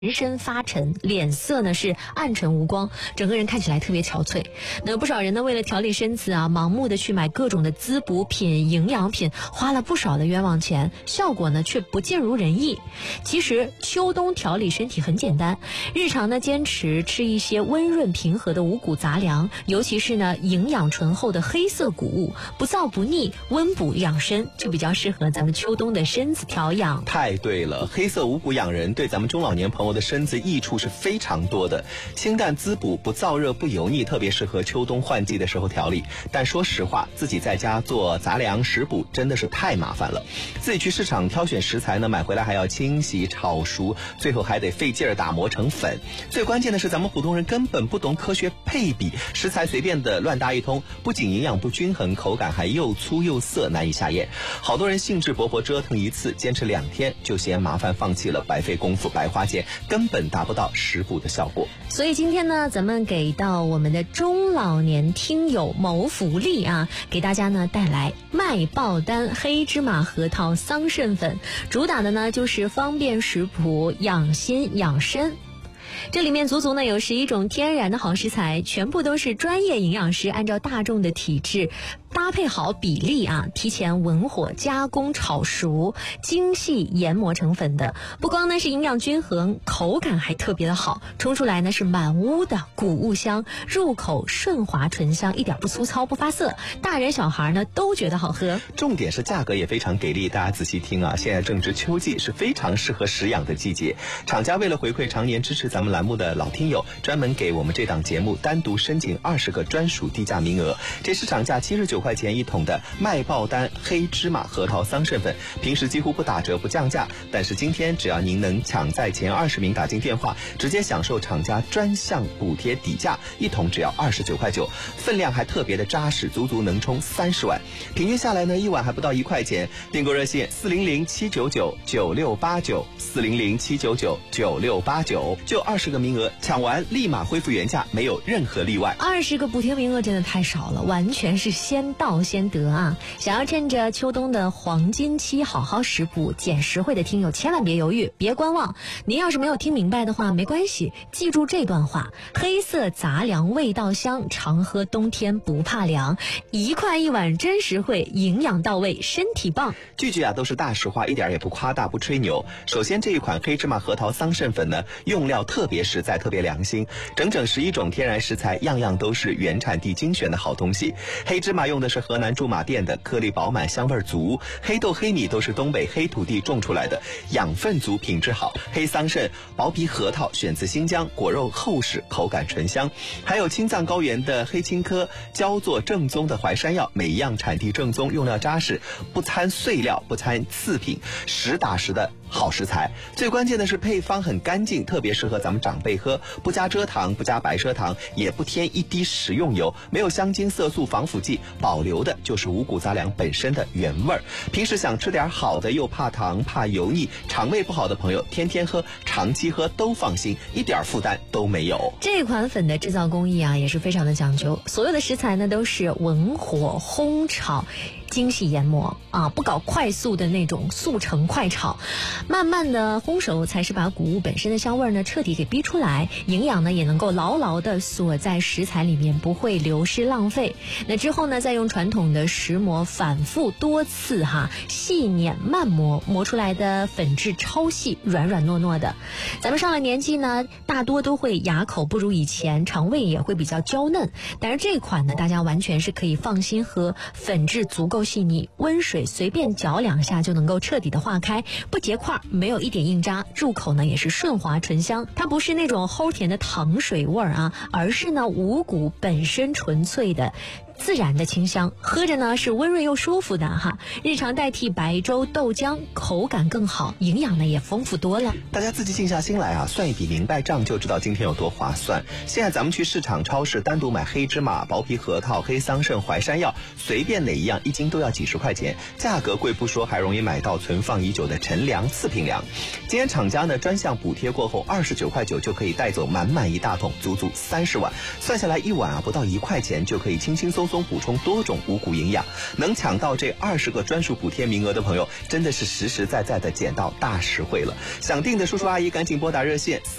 浑身发沉，脸色呢是暗沉无光，整个人看起来特别憔悴。那不少人呢为了调理身子啊，盲目的去买各种的滋补品、营养品，花了不少的冤枉钱，效果呢却不尽如人意。其实秋冬调理身体很简单，日常呢坚持吃一些温润平和的五谷杂粮，尤其是呢营养醇厚的黑色谷物，不燥不腻，温补养生，就比较适合咱们秋冬的身子调养。 太对了，黑色五谷养人对咱们中老年朋友的身子益处是非常多的，清淡滋补，不燥热不油腻，特别适合秋冬换季的时候调理。但说实话，自己在家做杂粮食补真的是太麻烦了，自己去市场挑选食材呢，买回来还要清洗炒熟，最后还得费劲儿打磨成粉。最关键的是咱们普通人根本不懂科学配比，食材随便的乱搭一通，不仅营养不均衡，口感还又粗又涩，难以下咽。好多人兴致勃勃折腾一次，坚持2天就嫌麻烦放弃了，白费功夫白花钱，根本达不到食补的效果。 所以今天呢，咱们给到我们的中老年听友谋福利啊，给大家呢带来麦爆丹黑芝麻核桃桑葚粉，主打的呢就是方便食谱，养心养身。这里面足足呢有11种天然的好食材，全部都是专业营养师按照大众的体质搭配好比例啊，提前文火加工炒熟，精细研磨成粉的。不光呢是营养均衡，口感还特别的好，冲出来呢是满屋的谷物香，入口顺滑醇香，一点不粗糙不发涩，大人小孩呢都觉得好喝。 重点是价格也非常给力，大家仔细听啊，现在正值秋季，是非常适合食养的季节。厂家为了回馈常年支持咱们栏目的老听友，专门给我们这档节目单独申请20个专属低价名额。这市场价79块钱一桶的麦爆丹黑芝麻核桃桑葚粉，平时几乎不打折不降价，但是今天只要您能抢在前20名打进电话，直接享受厂家专项补贴底价，一桶只要29块9，分量还特别的扎实，足足能冲30碗，平均下来呢1碗还不到1块钱。订购热线400-799-9689，400-799-9689，就20个名额，抢完立马恢复原价，没有任何例外。 20个补贴名额真的太少了，完全是先到先得啊！想要趁着秋冬的黄金期好好食补捡实惠的听友，千万别犹豫，别观望。您要是没有听明白的话，没关系，记住这段话：黑色杂粮味道香，常喝冬天不怕凉，1块1碗真实惠，营养到位，身体棒。 句句啊都是大实话，一点也不夸大不吹牛。首先这一款黑芝麻核桃桑葚粉呢，用料特别实在，特别良心，整整11种天然食材，样样都是原产地精选的好东西。黑芝麻用的是河南驻马店的，颗粒饱满，香味足；黑豆黑米都是东北黑土地种出来的，养分足，品质好。黑桑葚薄皮核桃选自新疆，果肉厚实，口感醇香。还有青藏高原的黑青稞，焦作正宗的淮山药，每一样产地正宗，用料扎实，不掺碎料，不掺次品，实打实的好食材。最关键的是配方很干净，特别适合咱们长辈喝，不加蔗糖，不加白砂糖，也不添一滴食用油，没有香精色素防腐剂，保留的就是五谷杂粮本身的原味儿。平时想吃点好的，又怕糖怕油腻，肠胃不好的朋友，天天喝长期喝都放心，一点负担都没有。 这款粉的制造工艺啊也是非常的讲究，所有的食材呢都是文火烘炒，精细研磨啊，不搞快速的那种速成快炒，慢慢的烘熟才是把谷物本身的香味呢彻底给逼出来，营养呢也能够牢牢的锁在食材里面，不会流失浪费。那之后呢，再用传统的石磨反复多次细碾慢磨，磨出来的粉质超细，软软糯糯的。咱们上了年纪呢，大多都会牙口不如以前，肠胃也会比较娇嫩，但是这款呢，大家完全是可以放心喝，粉质足够细腻，温水随便搅2下就能够彻底的化开，不结块，没有一点硬渣，入口呢也是顺滑醇香。它不是那种齁甜的糖水味啊，而是呢五谷本身纯粹的自然的清香，喝着呢是温润又舒服的日常代替白粥豆浆，口感更好，营养呢也丰富多了。 大家自己静下心来啊，算一笔明白账，就知道今天有多划算。现在咱们去市场超市单独买黑芝麻、薄皮核桃、黑桑葚、淮山药，随便哪一样1斤都要几十块钱，价格贵不说，还容易买到存放已久的陈粮、次品粮。今天厂家呢专项补贴过后，29块9就可以带走满满一大桶，足足30碗，算下来1碗不到1块钱就可以轻轻松松松补充多种五谷营养。能抢到这20个专属补贴名额的朋友，真的是实实在在的捡到大实惠了。想订的叔叔阿姨赶紧拨打热线